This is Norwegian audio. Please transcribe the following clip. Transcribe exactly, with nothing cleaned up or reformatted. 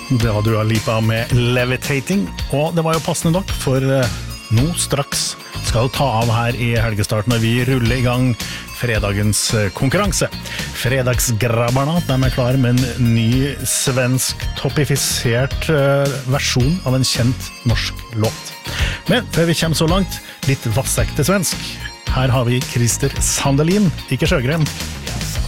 Det var Dua Lipa med Levitating, og det var jo passende nok, for nå straks skal ta av her i helgestarten når vi ruller i gang fredagens konkurranse. Fredagsgrabbarna, de er klar med en ny svensk toppifisert versjon av en kjent norsk låt. Men før vi kommer så langt, litt vassekte svensk. Her har vi Christer Sandelin, ikke Sjøgren.